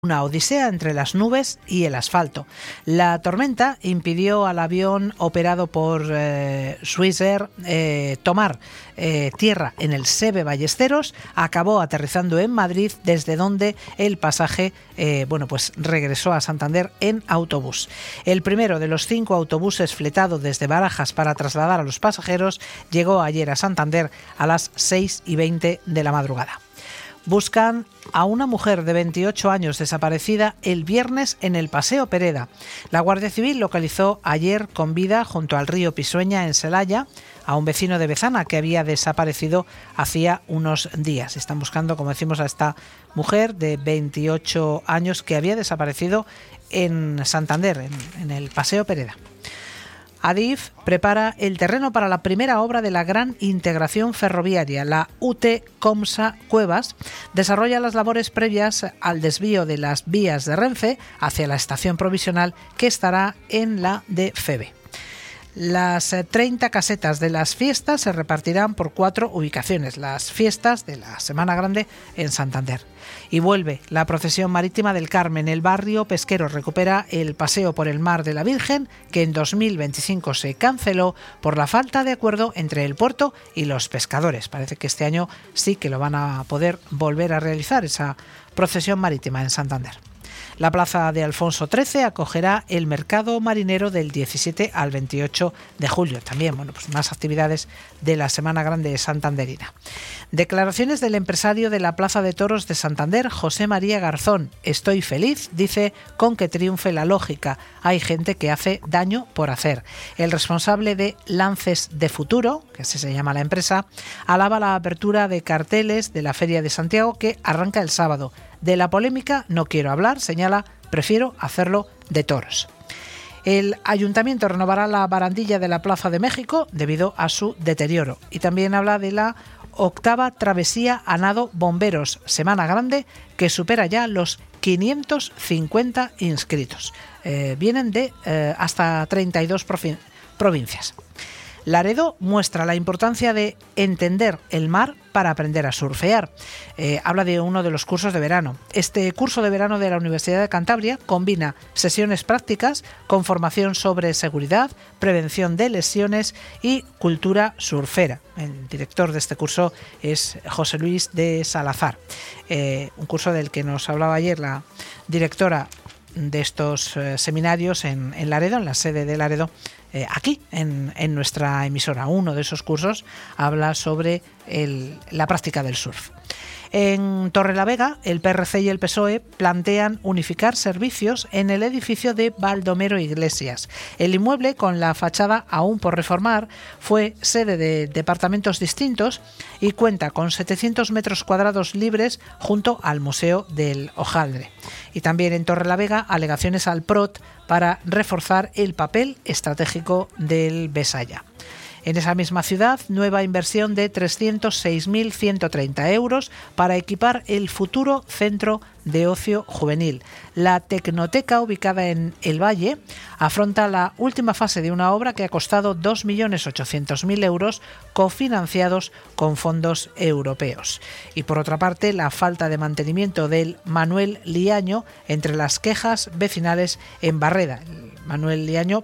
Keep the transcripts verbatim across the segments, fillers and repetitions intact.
una odisea entre las nubes y el asfalto. La tormenta impidió al avión operado por eh, Swissair eh, tomar eh, tierra en el Sebe Ballesteros. Acabó aterrizando en Madrid, desde donde el pasaje eh, bueno, pues regresó a Santander en autobús. El primero de los cinco autobuses fletados desde Barajas para trasladar a los pasajeros llegó ayer a Santander a las seis y veinte de la madrugada. Buscan a una mujer de veintiocho años desaparecida el viernes en el Paseo Pereda. La Guardia Civil localizó ayer con vida junto al río Pisueña, en Celaya, a un vecino de Bezana que había desaparecido hacía unos días. Están buscando, como decimos, a esta mujer de veintiocho años que había desaparecido en Santander, en, en el Paseo Pereda. Adif prepara el terreno para la primera obra de la gran integración ferroviaria. La U T Comsa Cuevas desarrolla las labores previas al desvío de las vías de Renfe hacia la estación provisional que estará en la de Feve. Las treinta casetas de las fiestas se repartirán por cuatro ubicaciones. Las fiestas de la Semana Grande en Santander. Y vuelve la procesión marítima del Carmen. El barrio pesquero recupera el paseo por el Mar de la Virgen, que en dos mil veinticinco se canceló por la falta de acuerdo entre el puerto y los pescadores. Parece que este año sí que lo van a poder volver a realizar, esa procesión marítima en Santander. La plaza de Alfonso trece acogerá el mercado marinero del diecisiete al veintiocho de julio. También, bueno, pues más actividades de la Semana Grande santanderina. Declaraciones del empresario de la Plaza de Toros de Santander, José María Garzón. Estoy feliz, dice, con que triunfe la lógica. Hay gente que hace daño por hacer. El responsable de Lances de Futuro, que así se llama la empresa, alaba la apertura de carteles de la Feria de Santiago, que arranca el sábado. De la polémica no quiero hablar, señala, prefiero hacerlo de toros. El ayuntamiento renovará la barandilla de la Plaza de México debido a su deterioro. Y también habla de la octava travesía a nado Bomberos Semana Grande, que supera ya los quinientos cincuenta inscritos. Eh, vienen de eh, hasta treinta y dos provin- provincias. Laredo muestra la importancia de entender el mar para aprender a surfear. Eh, habla de uno de los cursos de verano. Este curso de verano de la Universidad de Cantabria combina sesiones prácticas con formación sobre seguridad, prevención de lesiones y cultura surfera. El director de este curso es José Luis de Salazar. Eh, un curso del que nos hablaba ayer la directora de estos eh, seminarios en, en Laredo, en la sede de Laredo, eh, aquí en, en nuestra emisora. Uno de esos cursos habla sobre el, la práctica del surf. En Torrelavega, el P R C y el P S O E plantean unificar servicios en el edificio de Baldomero Iglesias. El inmueble, con la fachada aún por reformar, fue sede de departamentos distintos y cuenta con setecientos metros cuadrados libres junto al Museo del Hojaldre. Y también en Torrelavega, alegaciones al P R O T para reforzar el papel estratégico del Besaya. En esa misma ciudad, nueva inversión de trescientos seis mil ciento treinta euros para equipar el futuro centro de ocio juvenil. La Tecnoteca, ubicada en El Valle, afronta la última fase de una obra que ha costado dos millones ochocientos mil euros, cofinanciados con fondos europeos. Y por otra parte, la falta de mantenimiento del Manuel Liaño entre las quejas vecinales en Barreda. El Manuel Liaño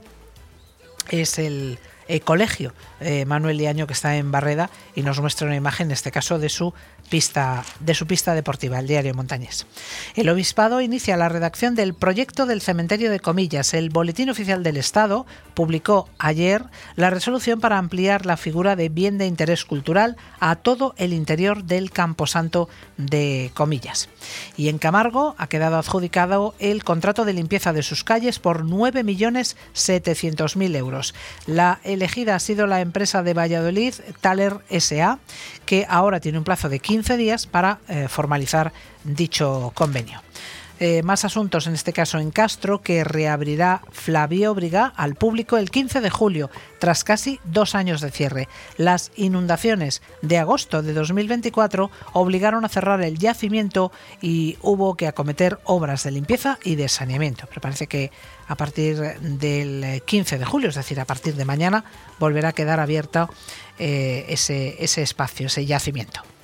es el Eh, colegio eh, Manuel Liaño, que está en Barreda, y nos muestra una imagen, en este caso, de su pista de su pista deportiva, el Diario Montañés. El Obispado inicia la redacción del proyecto del cementerio de Comillas. El Boletín Oficial del Estado publicó ayer la resolución para ampliar la figura de bien de interés cultural a todo el interior del Camposanto de Comillas. Y en Camargo ha quedado adjudicado el contrato de limpieza de sus calles por nueve millones setecientos mil euros. La elegida ha sido la empresa de Valladolid, Thaler S A, que ahora tiene un plazo de quince días para eh, formalizar dicho convenio. Eh, más asuntos, en este caso en Castro, que reabrirá Flabióbriga al público el quince de julio, tras casi dos años de cierre. Las inundaciones de agosto de dos mil veinticuatro obligaron a cerrar el yacimiento y hubo que acometer obras de limpieza y de saneamiento. Pero parece que a partir del quince de julio, es decir, a partir de mañana, volverá a quedar abierto eh, ese, ese espacio, ese yacimiento.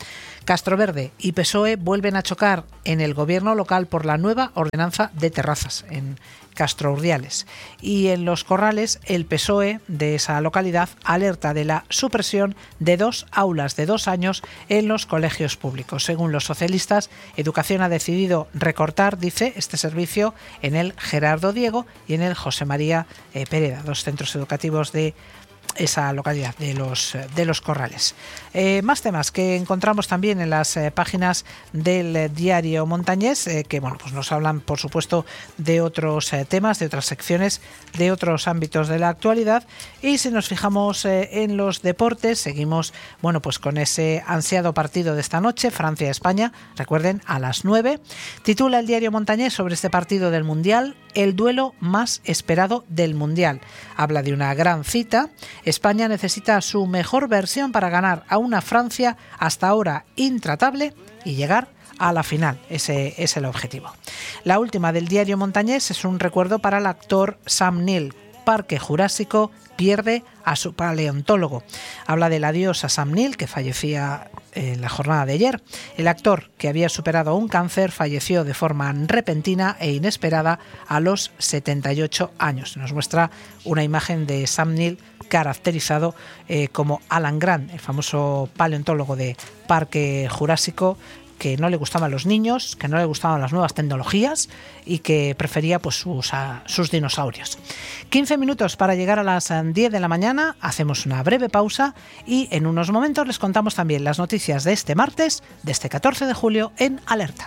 Castroverde y P S O E vuelven a chocar en el gobierno local por la nueva ordenanza de terrazas en Castro Urdiales. Y en Los Corrales, el P S O E de esa localidad alerta de la supresión de dos aulas de dos años en los colegios públicos. Según los socialistas, Educación ha decidido recortar, dice, este servicio en el Gerardo Diego y en el José María eh, Pereda, dos centros educativos de esa localidad de los, de los Corrales. Eh, más temas que encontramos también en las eh, páginas del eh, diario Montañés, eh, que bueno, pues nos hablan, por supuesto, de otros eh, temas, de otras secciones, de otros ámbitos de la actualidad. Y si nos fijamos eh, en los deportes, seguimos bueno, pues con ese ansiado partido de esta noche, Francia-España, recuerden, a las nueve. Titula el diario Montañés sobre este partido del Mundial, el duelo más esperado del Mundial. Habla de una gran cita. España necesita su mejor versión para ganar a una Francia hasta ahora intratable y llegar a la final. Ese es el objetivo. La última del diario Montañés es un recuerdo para el actor Sam Neill. Parque Jurásico pierde a su paleontólogo. Habla del adiós a Sam Neill, que fallecía en la jornada de ayer. El actor, que había superado un cáncer, falleció de forma repentina e inesperada a los setenta y ocho años. Nos muestra una imagen de Sam Neill caracterizado eh, como Alan Grant, el famoso paleontólogo de Parque Jurásico, que no le gustaban los niños, que no le gustaban las nuevas tecnologías y que prefería pues sus, a, sus dinosaurios. quince minutos para llegar a las diez de la mañana, hacemos una breve pausa y en unos momentos les contamos también las noticias de este martes, de este catorce de julio en Alerta.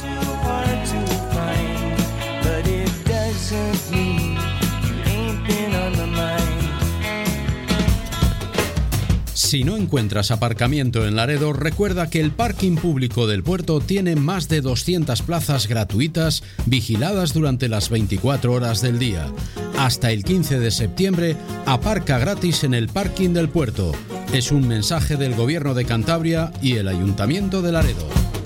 Si no encuentras aparcamiento en Laredo, recuerda que el parking público del puerto tiene más de doscientas plazas gratuitas vigiladas durante las veinticuatro horas del día. Hasta el quince de septiembre, aparca gratis en el parking del puerto. Es un mensaje del Gobierno de Cantabria y el Ayuntamiento de Laredo.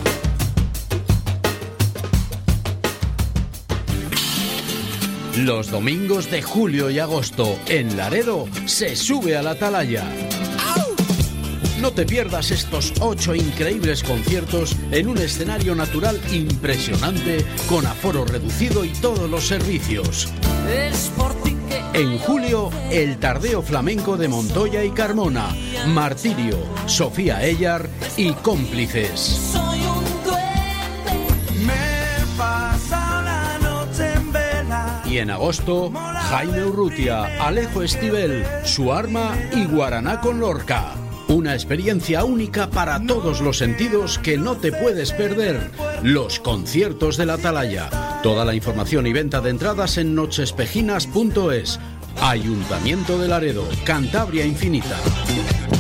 Los domingos de julio y agosto en Laredo se sube a la atalaya. No te pierdas estos ocho increíbles conciertos en un escenario natural impresionante, con aforo reducido y todos los servicios. En julio, el Tardeo Flamenco de Montoya y Carmona, Martirio, Sofía Ellar y Cómplices. Y en agosto, Jaime Urrutia, Alejo Estivell, Su Arma y Guaraná con Lorca. Una experiencia única para todos los sentidos que no te puedes perder. Los conciertos de la Atalaya. Toda la información y venta de entradas en nochespejinas punto es. Ayuntamiento de Laredo, Cantabria Infinita.